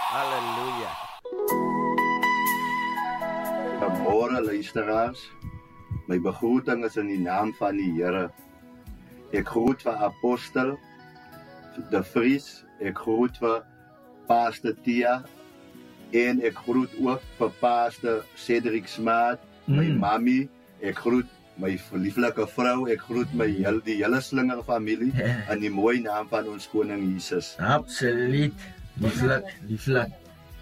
Halleluja. Goeiemôre luisteraars. My begroeting is in die naam van die Here. Ek groet vir Apostel De Vries, ek groet vir Pastor Tia en ek groet ook vir Pastor Cedric Smaat, my mami, ek groet my lieflike vrou, ek groet die hele Slinger familie in die mooi naam van ons koning Jesus. Absoluut. Lieflik.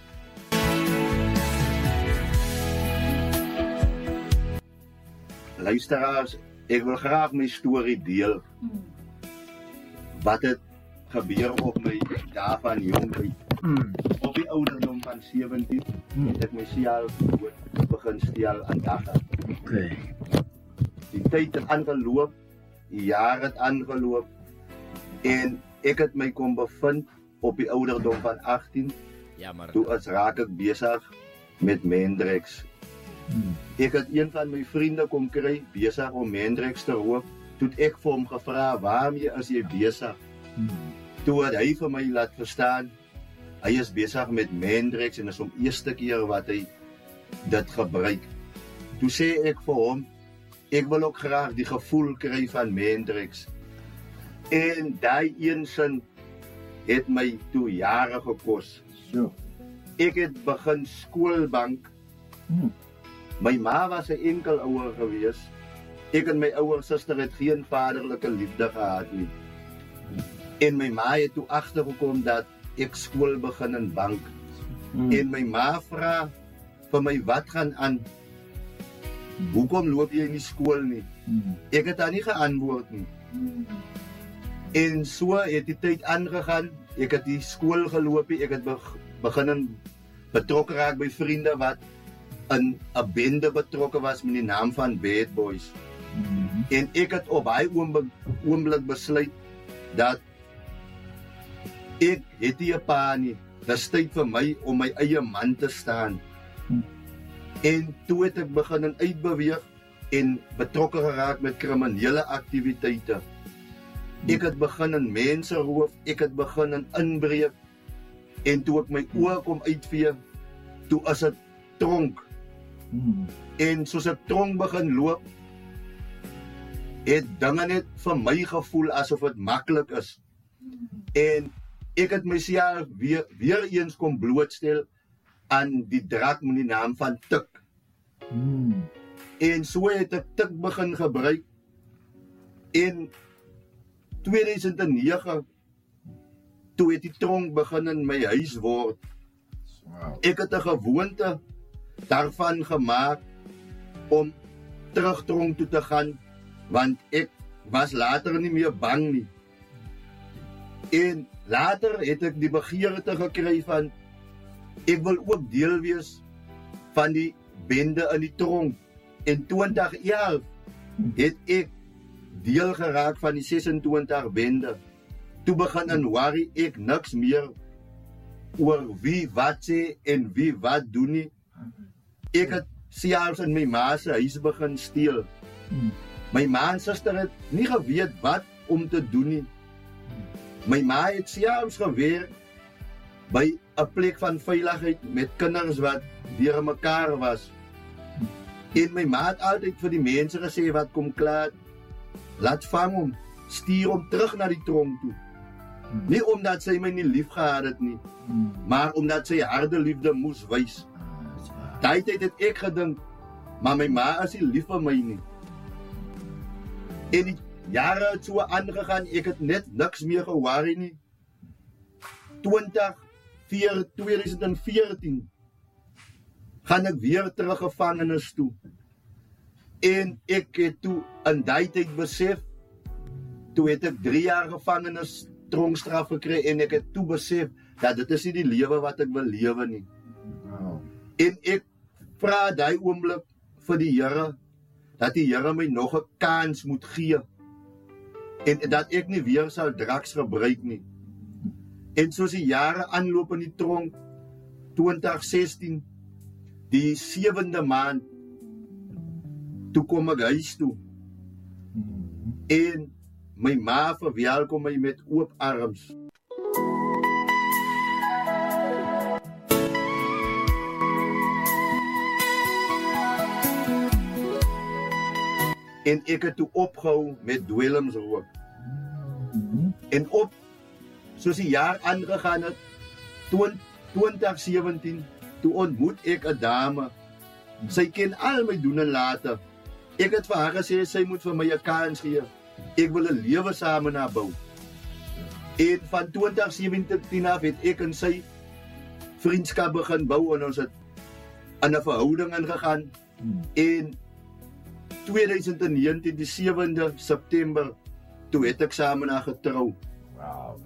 Luisteraars, ek wil graag my storie deel. Wat het gebeur op my dae van jonkheid. Op die ouderdom van 17 het ek myself begin stel aan dagga. Okay. Die tyd het aangeloop, die jaar het aangeloop en ek het my kom bevind op die ouderdom van 18. Jammer. Toe raak ek besig met Mendrex. Ek het een van my vriende kom kry besig om Mendrex te rook. Toe ek vir hom gevra, waarmee is jy besig? Toe het hy vir my laat verstaan, hy is besig met Mendrex en is om eerste keer wat hy dit gebruik. Toe sê ek vir hom, ek wil ook graag die gevoel kry van Mendrex. En daai een sin het my toe jare gekos. So. Ek het begin skoolbank. My ma was 'n enkel ouer gewees. Ek en my ouer suster het geen vaderlike liefde gehad nie. En my ma het toe agtergekom dat ek skool begin in bank. En my ma vra vir my, wat gaan aan? Hoekom loop jy nie skool nie? Ek het haar nie geantwoord nie. En so het die tyd aangegaan. Ek het die skool geloop, ek het begin betrokke raak by vriende wat in 'n bende betrokke was met die naam van Bad Boys. En ek het op daai oomblik besluit dat ek het nie 'n pa nie. Dis tyd vir my om my eie man te staan. En toe het ek begin uitbeweeg en betrokke geraak met kriminele aktiwiteite. Ek het begin in mense roof, ek het begin in inbreek. En toe ek my oë kom uitvee, toe is dit tronk. En soos ek tronk begin loop, het dinge net vir my gevoel asof dit maklik is. En ek het myself weer eens kom blootstel aan die drak met die naam van tik. En so het ek tik begin gebruik. En 2009, toe het die tronk begin in my huis word. Ek het 'n gewoonte daarvan gemaak om terug tronk toe te gaan, want ek was later nie meer bang nie. En later het ek die begeerte gekry van, ek wil ook deel wees van die bende in die tronk. En 2011 het ek deel geraak van die 26 bende. Toe begin in worry ek niks meer oor wie wat sê en wie wat doen nie. Ek het selfs in my ma se huis begin steel. My ma en suster het nie geweet wat om te doen nie. My ma het selfs gewerk by 'n plek van veiligheid met kinders wat deur mekaar was. En my ma het altyd vir die mense gesê wat kom klaar, laat vang hom, stuur hom terug na die tronk toe. Nie omdat sy my nie lief gehad het nie, maar omdat sy harde liefde moes wys. Daai tyd het ek gedink, maar my ma is nie lief vir my nie. En die jare het so aangegaan, ek het net niks meer geworry nie. 2014 gaan ek weer terug gevangenis toe. En ek het toe in daai tyd besef, toe het ek 3 jaar gevangenis tronkstraf gekry en ek het toe besef dat dit is nie die lewe wat ek wil lewe nie. En ek vra daai oomblik vir die Here dat die Here my nog 'n kans moet gee en dat ek nie weer sal drugs gebruik nie. En soos die jare aanloop in die tronk, 2016, die 7de maand, toe kom ek huis toe. En my ma verwelkom my met oop arms. En ek het toe opgehou met dwelms rook. En soos die jaar aangegaan het, 2017, toe ontmoet ek 'n dame. Sy ken al my doen en late. Ek het vir haar gesê, sy moet vir my 'n kans gee. Ek wil 'n lewe saam met haar bou. En van 2017 af het ek en sy vriendskap begin bou en ons het in 'n verhouding ingegaan. En 2019, die 7de September, toe het ek saam met haar getrou. Wow.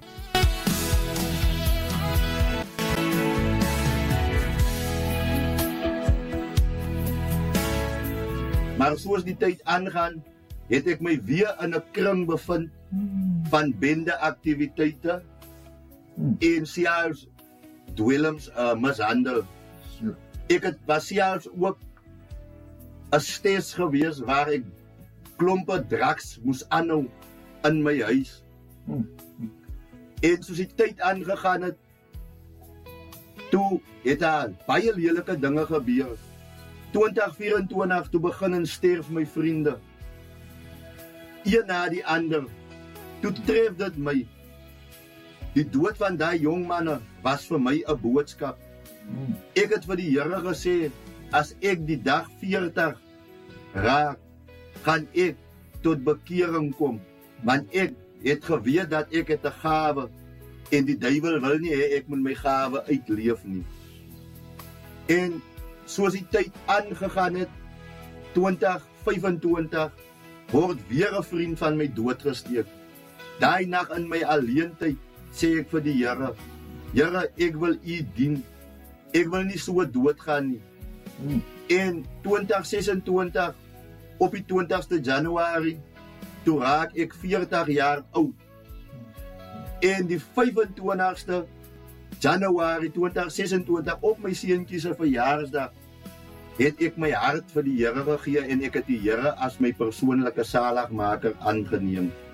Maar soos die tyd aangaan, het ek my weer in 'n kring bevind van bendeaktiwiteite en selfs dwelms mishandel. Ek was selfs ook 'n stes gewees waar ek klompe drugs moes aanhou in my huis. En soos die tyd aangegaan het, toe het daar baie lelike dinge gebeur. 2024, toe begin en sterf my vriende. Een na die ander. Toe tref dit my. Die dood van daai jong manne was vir my 'n boodskap. Ek het vir die Here gesê, as ek die dag 40 raak, gaan ek tot bekering kom. Want ek het geweet dat ek het 'n gawe en die duiwel wil nie hê ek moet my gawe uitleef nie. En soos die tyd aangegaan het, 2025, word weer 'n vriend van my doodgesteek. Daai nag in my alleentyd sê ek vir die Here, Here, ek wil U dien. Ek wil nie so doodgaan nie. En 2026, op die 20ste Januarie, toe raak ek 40 jaar oud. En die 25ste Januarie 2026, op my seentjie se verjaarsdag, het ek my hart vir die Here gegee en ek het die Here as my persoonlike saligmaker aangeneem.